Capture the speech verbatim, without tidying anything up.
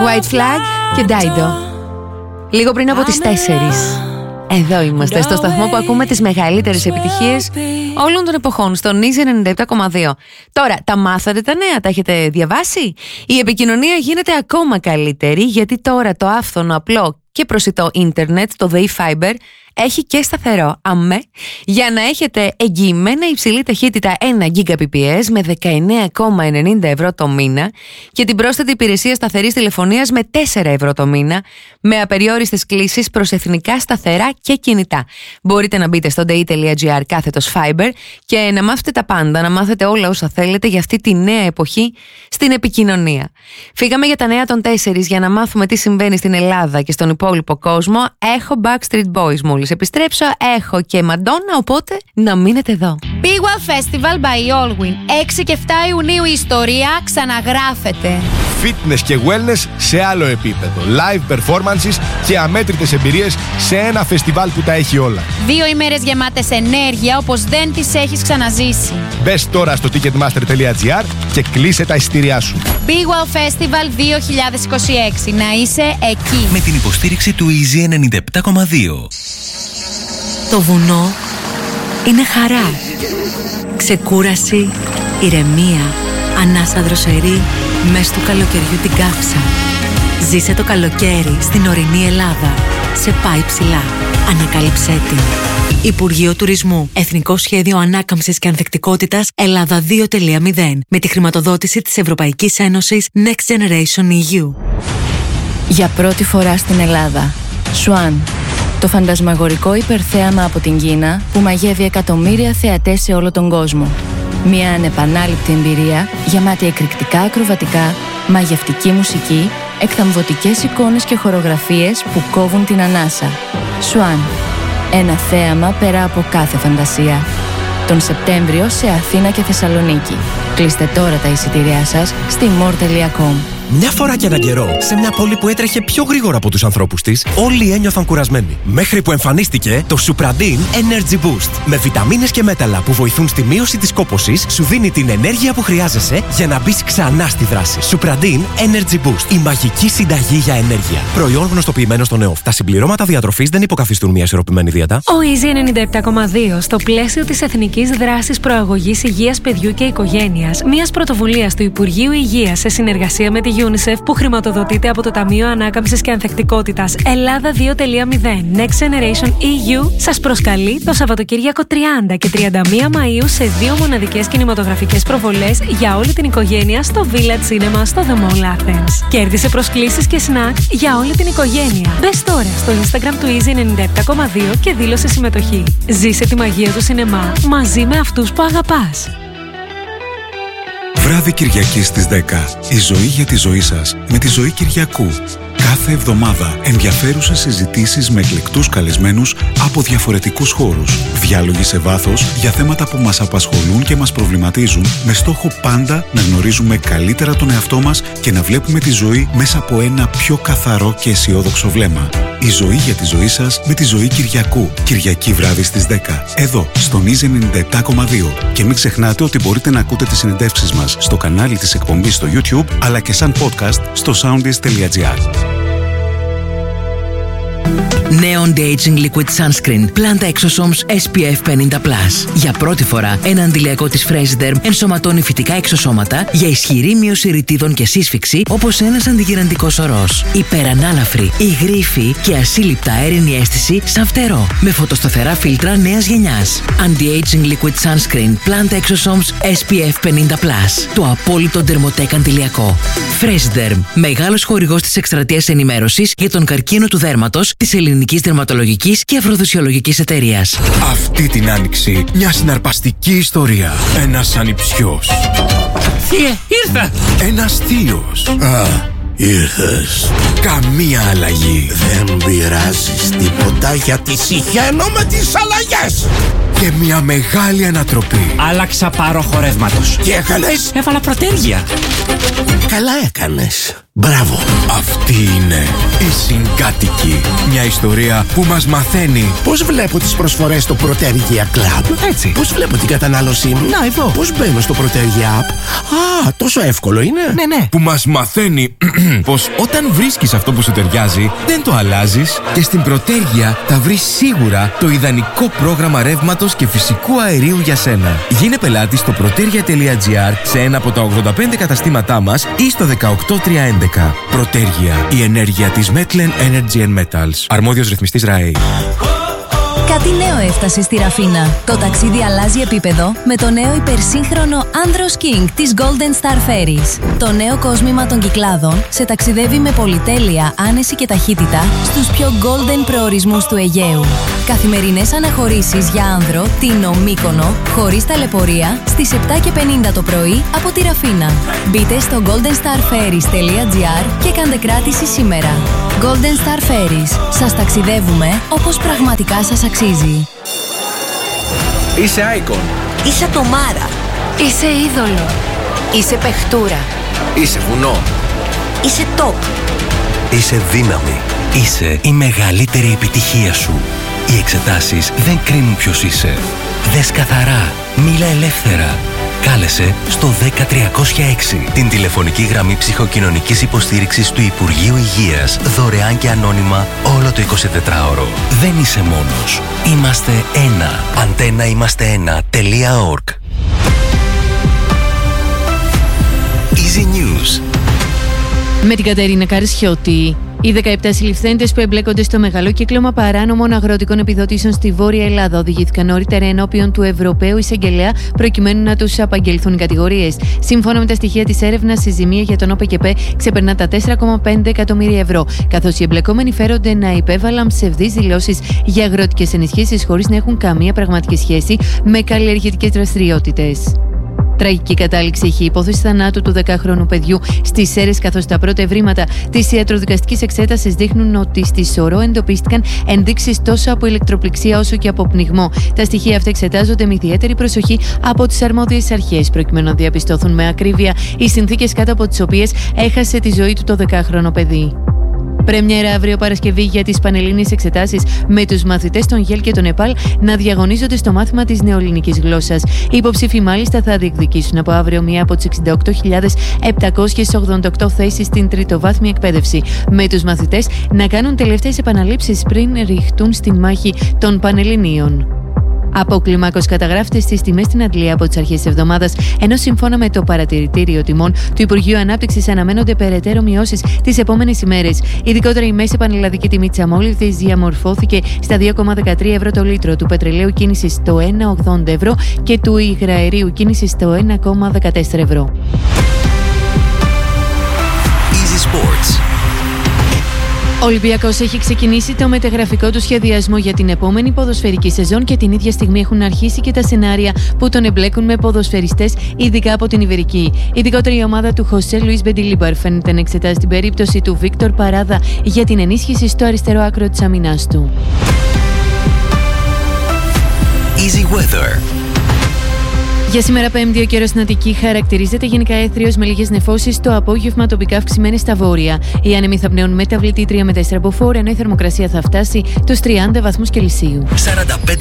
White Flag και Dido. Λίγο πριν από τις τέσσερις. Εδώ είμαστε, στο σταθμό που ακούμε τις μεγαλύτερες επιτυχίες όλων των εποχών, στον Easy ενενήντα επτά κόμμα δύο. Τώρα, τα μάθατε τα νέα, τα έχετε διαβάσει? Η επικοινωνία γίνεται ακόμα καλύτερη, γιατί τώρα το άφθονο, απλό και προσιτό ίντερνετ, το ΔΕΗ Fiber, έχει και σταθερό αμέ για να έχετε εγγυημένα υψηλή ταχύτητα ένα Gbps με δεκαεννέα κόμμα ενενήντα ευρώ το μήνα και την πρόσθετη υπηρεσία σταθερής τηλεφωνίας με τέσσερα ευρώ το μήνα, με απεριόριστες κλήσεις προς εθνικά σταθερά και κινητά. Μπορείτε να μπείτε στο dei.gr κάθετος Fiber και να μάθετε τα πάντα, να μάθετε όλα όσα θέλετε για αυτή τη νέα εποχή στην επικοινωνία. Φύγαμε για τα νέα των τέσσερις για να μάθουμε τι συμβαίνει στην Ελλάδα και στον υπόλοιπο κόσμο. Έχω Backstreet Boys μόλις επιστρέψω, έχω και Madonna, οπότε να μείνετε εδώ. Big Wow Festival by Allwyn. έξι και επτά Ιουνίου η ιστορία ξαναγράφεται. Fitness και wellness σε άλλο επίπεδο. Live performances και αμέτρητες εμπειρίες σε ένα φεστιβάλ που τα έχει όλα. Δύο ημέρες γεμάτες ενέργεια όπως δεν τις έχεις ξαναζήσει. Μπες τώρα στο ticketmaster.gr και κλείσε τα εισιτήριά σου. Big Wow Festival δύο χιλιάδες είκοσι έξι. Να είσαι εκεί. Με την υποστήριξη του Easy ενενήντα επτά κόμμα δύο. Το βουνό είναι χαρά, ξεκούραση, ηρεμία, ανάσα δροσερή, μες του καλοκαιριού την κάψα. Ζήσε το καλοκαίρι στην ορεινή Ελλάδα. Σε πάει ψηλά. Ανακάλυψέ την. Υπουργείο Τουρισμού. Εθνικό Σχέδιο Ανάκαμψης και Ανθεκτικότητας Ελλάδα δύο κόμμα μηδέν. Με τη χρηματοδότηση της Ευρωπαϊκής Ένωσης Next Generation ι γιου. Για πρώτη φορά στην Ελλάδα. Swan. Το φαντασμαγορικό υπερθέαμα από την Κίνα που μαγεύει εκατομμύρια θεατές σε όλο τον κόσμο. Μια ανεπανάληπτη εμπειρία γεμάτη εκρηκτικά ακροβατικά, μαγευτική μουσική, εκθαμβωτικές εικόνες και χορογραφίες που κόβουν την ανάσα. Swan. Ένα θέαμα πέρα από κάθε φαντασία. Τον Σεπτέμβριο σε Αθήνα και Θεσσαλονίκη. Κλείστε τώρα τα εισιτήριά σας στη more τελεία com. Μια φορά και έναν καιρό, σε μια πόλη που έτρεχε πιο γρήγορα από τους ανθρώπους της, όλοι ένιωθαν κουρασμένοι. Μέχρι που εμφανίστηκε το Supradin Energy Boost. Με βιταμίνες και μέταλλα που βοηθούν στη μείωση της κόπωσης, σου δίνει την ενέργεια που χρειάζεσαι για να μπεις ξανά στη δράση. Supradin Energy Boost. Η μαγική συνταγή για ενέργεια. Προϊόν γνωστοποιημένο στον ΕΟΦ. Τα συμπληρώματα διατροφής δεν υποκαθιστούν μια ισορροπημένη δίαιτα. Ο Easy ενενήντα επτά κόμμα δύο, στο πλαίσιο της Εθνικής Δράσης Προαγωγής Υγείας Παιδιού και Οικογένειας, μιας πρωτοβουλίας του Υπουργείου Υγείας σε συνεργασία με τη UNICEF που χρηματοδοτείται από το Ταμείο Ανάκαμψης και Ανθεκτικότητας Ελλάδα δύο κόμμα μηδέν Next Generation ι γιου, σας προσκαλεί το Σαββατοκύριακο τριάντα και τριάντα μία Μαΐου σε δύο μοναδικές κινηματογραφικές προβολές για όλη την οικογένεια στο Village Cinema στο The Mall Athens. Κέρδισε προσκλήσεις και σνακ για όλη την οικογένεια. Μπες τώρα στο Instagram του Easy ενενήντα επτά κόμμα δύο και δήλωσε συμμετοχή. Ζήσε τη μαγεία του σινεμά μαζί με αυτούς που αγαπάς. Βράδυ Κυριακής στις δέκα. Η ζωή για τη ζωή σας με τη Ζωή Κυριακού. Κάθε εβδομάδα ενδιαφέρουσες συζητήσεις με εκλεκτούς καλεσμένους από διαφορετικούς χώρους. Διάλογοι σε βάθος για θέματα που μας απασχολούν και μας προβληματίζουν, με στόχο πάντα να γνωρίζουμε καλύτερα τον εαυτό μας και να βλέπουμε τη ζωή μέσα από ένα πιο καθαρό και αισιόδοξο βλέμμα. Η ζωή για τη ζωή σας με τη Ζωή Κυριακού. Κυριακή βράδυ στις δέκα. Εδώ, στον Easy ενενήντα επτά κόμμα δύο. Και μην ξεχνάτε ότι μπορείτε να ακούτε τις συνεντεύξεις μας στο κανάλι της εκπομπής στο YouTube, αλλά και σαν podcast στο soundis.gr. Νέο Anti-Aging Liquid Sunscreen Planta Exosomes ες πι εφ πενήντα πλας. Για πρώτη φορά, ένα αντιλιακό της Fresiderm ενσωματώνει φυτικά εξωσώματα για ισχυρή μείωση ρητίδων και σύσφυξη, όπως ένας αντιγυραντικός ορός. Υπερανάλαφρη, υγρήφη και ασύλληπτα αέρινη αίσθηση σαν φτερό. Με φωτοσταθερά φίλτρα νέας γενιάς. Anti-Aging Liquid Sunscreen Planta Exosomes ες πι εφ πενήντα πλας. Το απόλυτο Dermotech αντιλιακό. Fresiderm, μεγάλος χορηγός της εκστρατείας ενημέρωσης για τον καρκίνο του δέρματος της ελληνικής δερματολογικής και αφροδισιολογικής εταιρείας. Αυτή την άνοιξη, μια συναρπαστική ιστορία. Ένας ανιψιός. Θείε, ήρθα! Ένας θείος. Α, ήρθες. Καμία αλλαγή. Δεν πειράζεις τίποτα γιατί συχαίνω με τις αλλαγές. Και μια μεγάλη ανατροπή. Άλλαξα πάρο χορεύματος. Τι έκανες? Έβαλα προτέργεια. Καλά έκανες. Μπράβο. Αυτή είναι η Συγκάτοικη. Μια ιστορία που μας μαθαίνει Πώς βλέπω τις προσφορές στο Protergia Club. έτσι. Πώς βλέπω την κατανάλωσή μου. Να, εδώ. Πώς μπαίνω στο Protergia App. Α, τόσο εύκολο είναι. Ναι, ναι. Που μας μαθαίνει πως όταν βρίσκεις αυτό που σου ταιριάζει, δεν το αλλάζεις και στην Protergia θα βρεις σίγουρα το ιδανικό πρόγραμμα ρεύματος και φυσικού αερίου για σένα. Γίνε πελάτη στο protergia τελεία gr σε ένα από τα ογδόντα πέντε καταστήματά μας ή στο δεκαοκτώ τριακόσια έντεκα. Protergia, η ενέργεια της Metlen Energy and Metals. Αρμόδιος ρυθμιστής ΡΑΕ. Κάτι νέο έφτασε στη Ραφίνα. Το ταξίδι αλλάζει επίπεδο με το νέο υπερσύγχρονο Andros King της Golden Star Ferries. Το νέο κόσμημα των Κυκλάδων σε ταξιδεύει με πολυτέλεια, άνεση και ταχύτητα στους πιο golden προορισμούς του Αιγαίου. Καθημερινές αναχωρήσεις για άνδρο, Τίνο, Μύκονο, χωρίς ταλαιπωρία, στις επτά και πενήντα το πρωί από τη Ραφίνα. Μπείτε στο golden star ferries τελεία gr και κάντε κράτηση σήμερα. Golden Star Ferries. Σας ταξιδεύουμε όπως πραγματικά σας αξίζει. Είσαι Icon. Είσαι ατομάρα. Είσαι είδωλο. Είσαι παιχτούρα. Είσαι βουνό. Είσαι top. Είσαι δύναμη. Είσαι η μεγαλύτερη επιτυχία σου. Οι εξετάσεις δεν κρίνουν ποιος είσαι. Δες καθαρά. Μίλα ελεύθερα. Κάλεσε στο δέκα τριακόσια έξι την τηλεφωνική γραμμή ψυχοκοινωνικής υποστήριξης του Υπουργείου Υγείας, δωρεάν και ανώνυμα όλο το εικοσιτετράωρο. Δεν είσαι μόνος. Είμαστε ένα. αντένα είμαστε ένα τελεία org. Easy News. Με την Κατερίνα Καρσιώτη. Οι δεκαεπτά συλληφθέντες που εμπλέκονται στο μεγάλο κύκλωμα παράνομων αγροτικών επιδοτήσεων στη Βόρεια Ελλάδα οδηγήθηκαν νωρίτερα ενώπιον του Ευρωπαίου Εισαγγελέα προκειμένου να τους απαγγελθούν οι κατηγορίες. Σύμφωνα με τα στοιχεία της έρευνας, η ζημία για τον ΟΠΕΚΕΠ ξεπερνά τα τέσσερα κόμμα πέντε εκατομμύρια ευρώ, καθώς οι εμπλεκόμενοι φέρονται να υπέβαλαν ψευδείς δηλώσεις για αγροτικές ενισχύσεις χωρίς να έχουν καμία πραγματική σχέση με καλλιεργητικές δραστηριότητες. Τραγική κατάληξη είχε η υπόθεση θανάτου του δεκάχρονου παιδιού στις Σέρρες, καθώς τα πρώτα ευρήματα της ιατροδικαστικής εξέτασης δείχνουν ότι στη Σωρό εντοπίστηκαν ενδείξεις τόσο από ηλεκτροπληξία όσο και από πνιγμό. Τα στοιχεία αυτά εξετάζονται με ιδιαίτερη προσοχή από τις αρμόδιες αρχές, προκειμένου να διαπιστώθουν με ακρίβεια οι συνθήκες κάτω από τις οποίες έχασε τη ζωή του το δεκάχρονο παιδί. Πρέμιερα αύριο Παρασκευή για τις πανελλήνιες εξετάσεις, με τους μαθητές των ΓΕΛ και των ΕΠΑΛ να διαγωνίζονται στο μάθημα της νεοελληνικής γλώσσας. Οι υποψήφοι μάλιστα θα διεκδικήσουν από αύριο μία από τις εξήντα οκτώ χιλιάδες επτακόσιες ογδόντα οκτώ θέσεις στην τριτοβάθμια εκπαίδευση, με τους μαθητές να κάνουν τελευταίες επαναλήψεις πριν ρηχτούν στην μάχη των Πανελληνίων. Αποκλιμάκως καταγράφεται στις τιμές στην Αγγλία από τις αρχές της εβδομάδας, ενώ σύμφωνα με το παρατηρητήριο τιμών του Υπουργείου Ανάπτυξης αναμένονται περαιτέρω μειώσεις τις επόμενες ημέρες. Ειδικότερα η μέση πανελλαδική τιμή της αμόλυβδης διαμορφώθηκε στα δύο κόμμα δεκατρία ευρώ το λίτρο, του πετρελαίου κίνησης στο ένα κόμμα ογδόντα ευρώ και του υγραερίου κίνησης στο ένα κόμμα δεκατέσσερα ευρώ. Easy Sports. Ο Ολυμπιακός έχει ξεκινήσει το μεταγραφικό του σχεδιασμό για την επόμενη ποδοσφαιρική σεζόν και την ίδια στιγμή έχουν αρχίσει και τα σενάρια που τον εμπλέκουν με ποδοσφαιριστές, ειδικά από την Ιβηρική. Ειδικότερα η ομάδα του Χωσέ Λουίς Μπεντιλίμπαρ φαίνεται να εξετάζει την περίπτωση του Βίκτορ Παράδα για την ενίσχυση στο αριστερό άκρο της αμυνάς του. Easy Weather. Για σήμερα Πέμπτη ο καιρός στην Αττική χαρακτηρίζεται γενικά έθριος με λίγες νεφώσεις, το απόγευμα τοπικά αυξημένες στα βόρεια. Οι άνεμοι θα πνέουν μεταβλητή τρία με τέσσερα μποφόρ, ενώ η θερμοκρασία θα φτάσει τους τριάντα βαθμούς Κελσίου.